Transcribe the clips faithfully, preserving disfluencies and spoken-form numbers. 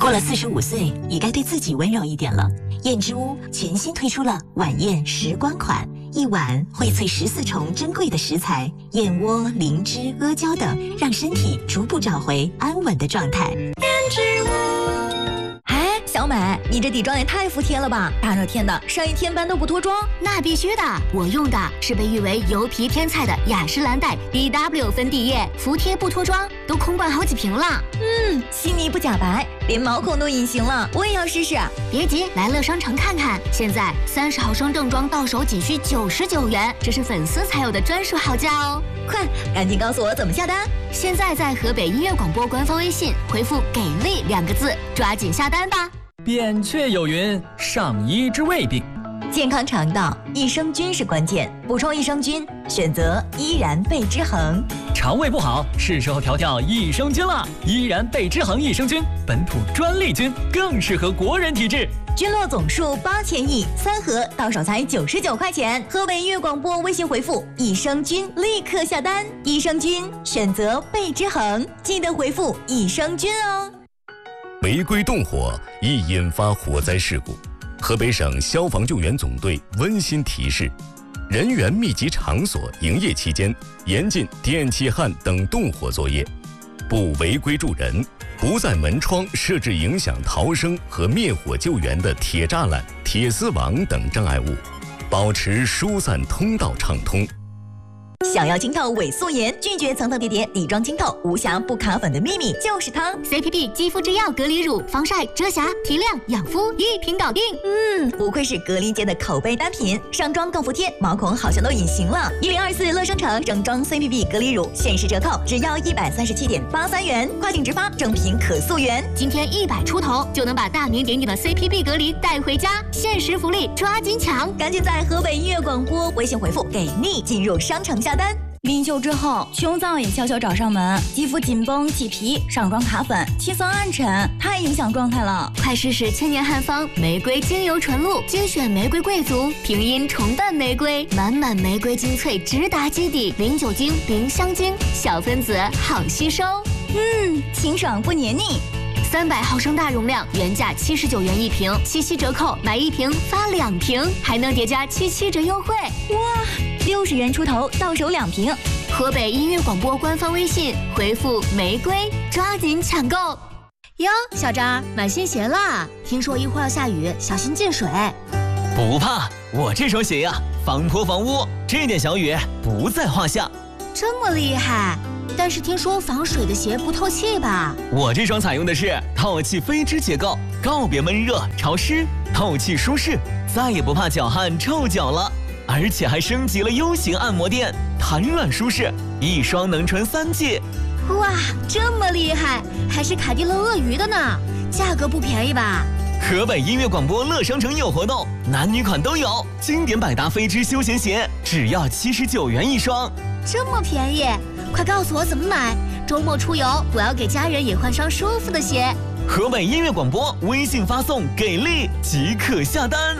过了四十五岁，也该对自己温柔一点了。燕之屋全新推出了晚宴时光款，一碗荟萃十四重珍贵的食材，燕窝、灵芝、阿胶等，让身体逐步找回安稳的状态。燕之屋。哎，小美，你这底妆也太服帖了吧！大热天的，上一天班都不脱妆？ 那必须的，我用的是被誉为油皮天菜的雅诗兰黛 B W 粉底液，服帖不脱妆，都空灌好几瓶了。 嗯，细腻不假白，连毛孔都隐形了，我也要试试。 别急，来乐商城看看，现在三十毫升正装到手仅需九十九元，这是粉丝才有的专属好价哦！ 快，赶紧告诉我怎么下单。 现在在河北音乐广播官方微信回复“给力”两个字，抓紧下单吧。 扁鹊有云：上医之未病。 健康肠道，益生菌是关键，补充益生菌，选择依然贝之恒。 肠胃不好，是时候调调益生菌了。依然贝之恒益生菌，本土专利菌，更适合国人体质。 菌落总数八千亿，三盒到手才九十九块钱。河北音乐广播微信回复益生菌，立刻下单。益生菌选择贝之恒，记得回复益生菌哦。 违规动火易引发火灾事故。河北省消防救援总队温馨提示：人员密集场所营业期间，严禁电气焊等动火作业，不违规助人，不在门窗设置影响逃生和灭火救援的铁栅栏、铁丝网等障碍物，保持疏散通道畅通。 想要清透伪素颜，拒绝层层叠叠底妆清透，无瑕不卡粉的秘密就是它 C P B 肌肤之钥隔离乳，防晒、遮瑕、提亮、养肤一瓶搞定。 嗯，不愧是隔离界的口碑单品，上妆更服帖，毛孔好像都隐形了。一零二四乐生城整装 C P B 隔离乳限时折扣，只要一百三十七点八三元，跨境直发，正品可溯源。 今天一百出头就能把大名鼎鼎的 C P B 隔离带回家，限时福利抓紧抢！ 赶紧在河北音乐广播微信回复给力，进入商城下单。 临秀之后，胸脏也悄悄找上门，肌肤紧绷起皮，上妆卡粉，气色暗沉，太影响状态了。 快试试千年汉方玫瑰精油纯露，精选玫瑰贵族，平阴重瓣玫瑰，满满玫瑰精粹直达基底，零酒精、零香精，小分子好吸收。 嗯，清爽不黏腻。 三百毫升大容量，原价七十九元一瓶，七七折扣，买一瓶发两瓶，还能叠加七七折优惠。 哇，六十元出头到手两瓶。 河北音乐广播官方微信回复玫瑰，抓紧抢购。哟，小张买新鞋啦！听说一会儿要下雨，小心进水。 不怕，我这双鞋呀、啊，防泼防污，这点小雨不在话下。 这么厉害？但是听说防水的鞋不透气吧？ 我这双采用的是透气飞织结构，告别闷热潮湿，透气舒适，再也不怕脚汗臭脚了。而且还升级了 U 型按摩垫，弹软舒适，一双能穿三季。 哇，这么厉害，还是凯迪乐鳄鱼的呢，价格不便宜吧？ 河北音乐广播乐商城有活动，男女款都有，经典百搭飞织休闲鞋只要七十九元一双， 这么便宜，快告诉我怎么买！周末出游，我要给家人也换双舒服的鞋。 河北音乐广播微信发送“给力”即可下单。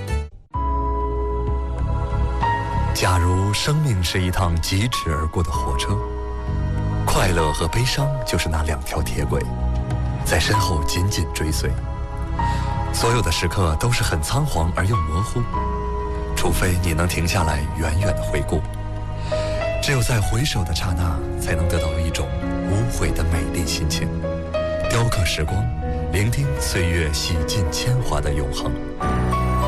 假如生命是一趟疾驰而过的火车，快乐和悲伤就是那两条铁轨，在身后紧紧追随。所有的时刻都是很仓皇而又模糊，除非你能停下来远远的回顾。只有在回首的刹那，才能得到一种无悔的美丽心情。雕刻时光，聆听岁月洗尽铅华的永恒。